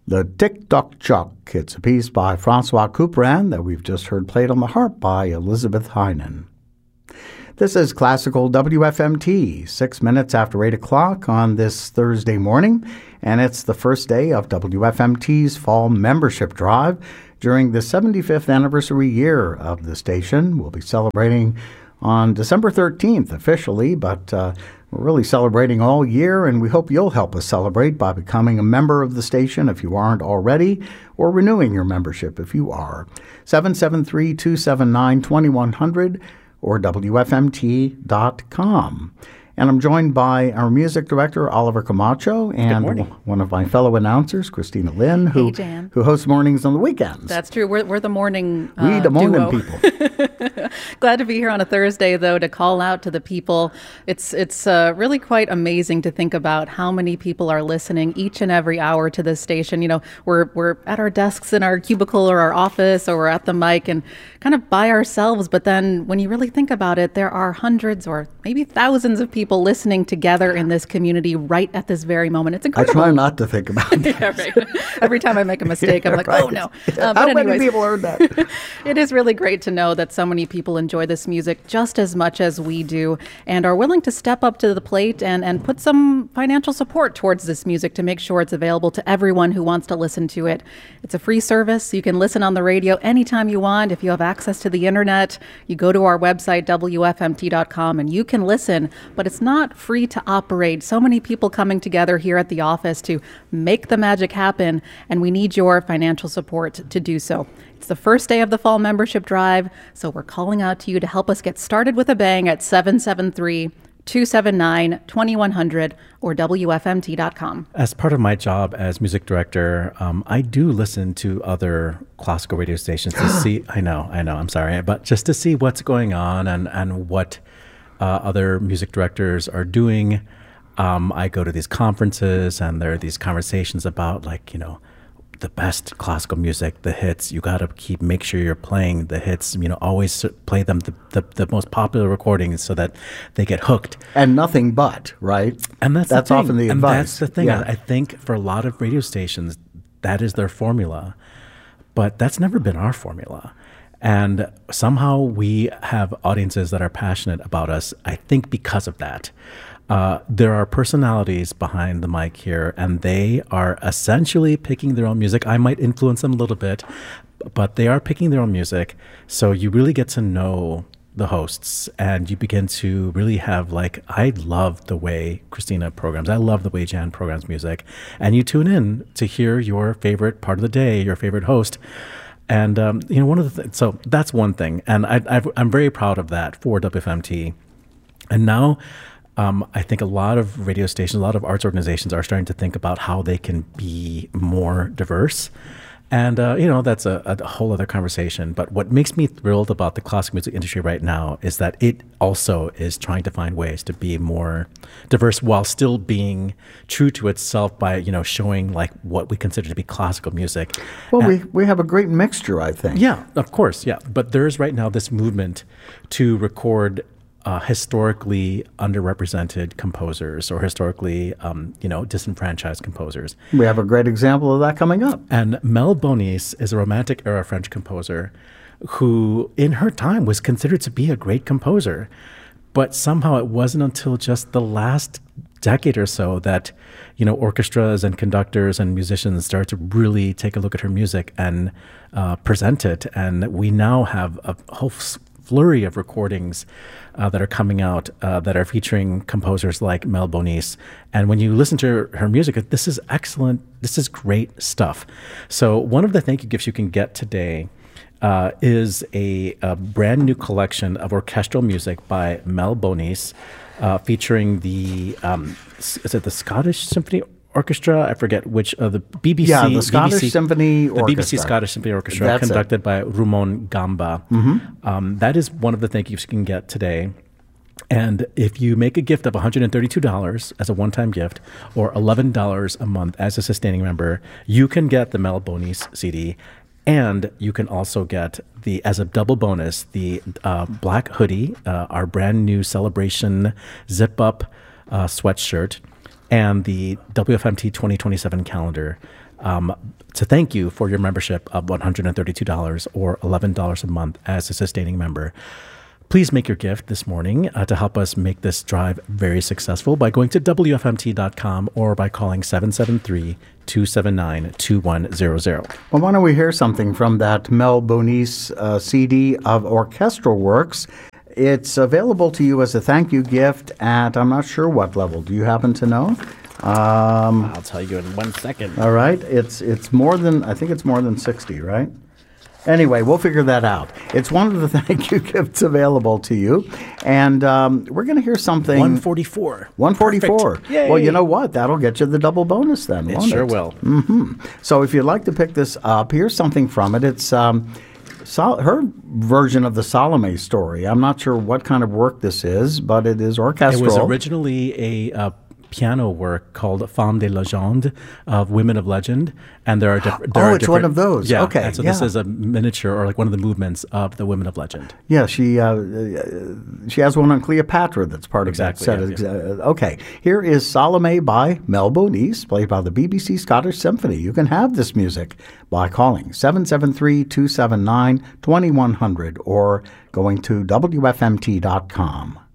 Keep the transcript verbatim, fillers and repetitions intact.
The Tick-Tock Chuck. It's a piece by Francois Couperin that we've just heard played on the harp by Elizabeth Heinen. This is Classical W F M T, six minutes after eight o'clock on this Thursday morning, and it's the first day of W F M T's fall membership drive during the seventy-fifth anniversary year of the station. We'll be celebrating on December thirteenth officially, but uh, we're really celebrating all year, and we hope you'll help us celebrate by becoming a member of the station if you aren't already, or renewing your membership if you are. seven seven three, two seven nine, two one zero zero or W F M T dot com. And I'm joined by our music director, Oliver Camacho, and one of my fellow announcers, Christina Lynn, who, hey, Jan. who hosts mornings on the weekends. That's true. We're, we're the morning uh, We the morning duo. people. Glad to be here on a Thursday, though, to call out to the people. It's it's uh, really quite amazing to think about how many people are listening each and every hour to this station. You know, we're we're at our desks in our cubicle or our office, or we're at the mic and kind of by ourselves. But then when you really think about it, there are hundreds or maybe thousands of people listening together in this community right at this very moment. It's incredible. I try not to think about it. Yeah, right. Every time I make a mistake, I'm like, right. oh no. Uh, but How anyways, many people heard that? It is really great to know that so many people enjoy this music just as much as we do and are willing to step up to the plate and, and put some financial support towards this music to make sure it's available to everyone who wants to listen to it. It's a free service. You can listen on the radio anytime you want. If you have access to the internet, you go to our website, W F M T dot com, and you can listen, but it's not free to operate. So many people coming together here at the office to make the magic happen, and we need your financial support to do so. It's the first day of the fall membership drive, so we're calling out to you to help us get started with a bang at seven seven three, two seven nine, two one zero zero or W F M T dot com. As part of my job as music director, um, I do listen to other classical radio stations to see, I know, I know, I'm sorry, but just to see what's going on and, and what uh, other music directors are doing. Um, I go to these conferences and there are these conversations about, like, you know, the best classical music, the hits. You got to keep, make sure you're playing the hits, you know, always play them, the, the, the most popular recordings so that they get hooked. And nothing but, right? And that's, that's the thing. often the and advice. That's the thing. Yeah. I, I think for a lot of radio stations, that is their formula. But that's never been our formula. And somehow we have audiences that are passionate about us, I think because of that. Uh, there are personalities behind the mic here, and they are essentially picking their own music. I might influence them a little bit, but they are picking their own music. So you really get to know the hosts, and you begin to really have, like, I love the way Christina programs. I love the way Jan programs music. And you tune in to hear your favorite part of the day, your favorite host. And, um, you know, one of the th- so that's one thing. And I, I've, I'm very proud of that for W F M T. And now, Um, I think a lot of radio stations, a lot of arts organizations are starting to think about how they can be more diverse. And, uh, you know, that's a, a whole other conversation. But what makes me thrilled about the classical music industry right now is that it also is trying to find ways to be more diverse while still being true to itself by, you know, showing like what we consider to be classical music. Well, and, we, we have a great mixture, I think. Yeah, of course. Yeah. But there's right now this movement to record Uh, historically underrepresented composers or historically, um, you know, disenfranchised composers. We have a great example of that coming up. And Mel Bonis is a Romantic era French composer who, in her time, was considered to be a great composer. But somehow it wasn't until just the last decade or so that, you know, orchestras and conductors and musicians started to really take a look at her music and uh, present it. And we now have a whole flurry of recordings uh, that are coming out uh, that are featuring composers like Mel Bonis. And when you listen to her, her music, this is excellent. This is great stuff. So one of the thank you gifts you can get today uh, is a, a brand new collection of orchestral music by Mel Bonis, uh, featuring the, um, is it the Scottish Symphony Orchestra? I forget which of uh, the B B C. Yeah, the Scottish B B C, Symphony the Orchestra. B B C Scottish Symphony Orchestra, That's conducted it. by Rumon Gamba. Mm-hmm. Um, that is one of the thank yous you can get today. And if you make a gift of one hundred thirty-two dollars as a one-time gift, or eleven dollars a month as a sustaining member, you can get the Mel Bonis C D. And you can also get the, as a double bonus, the uh, black hoodie, uh, our brand new celebration zip-up uh, sweatshirt, and the W F M T twenty twenty-seven calendar. um, to thank you for your membership of one hundred thirty-two dollars or eleven dollars a month as a sustaining member. Please make your gift this morning uh, to help us make this drive very successful by going to W F M T dot com or by calling seven seven three, two seven nine, two one zero zero. Well, why don't we hear something from that Mel Bonis uh, C D of orchestral works? It's available to you as a thank you gift at, I'm not sure what level. Do you happen to know? Um, I'll tell you in one second. all right. It's it's more than, I think it's more than sixty, right? Anyway, we'll figure that out. It's one of the thank you gifts available to you. And um, we're going to hear something. one forty-four. one forty-four. Perfect. Yay. Well, you know what? That'll get you the double bonus then, It won't sure it? will. Mm-hmm. So if you'd like to pick this up, here's something from it. It's um, Sol- her version of the Salome story. I'm not sure what kind of work this is, but it is orchestral. It was originally a uh, piano work called Femmes de Legende, of Women of Legend, and there are different. Oh, it's one of those. Yeah, Okay, and so this yeah. is a miniature or like one of the movements of the Women of Legend. Yeah, she uh, she has one on Cleopatra that's part Exactly, of that set. yeah, yeah. Uh, Okay, here is Salome by Mel Bonis, played by the B B C Scottish Symphony. You can have this music by calling seven seven three, two seven nine, two one zero zero or going to W F M T dot com.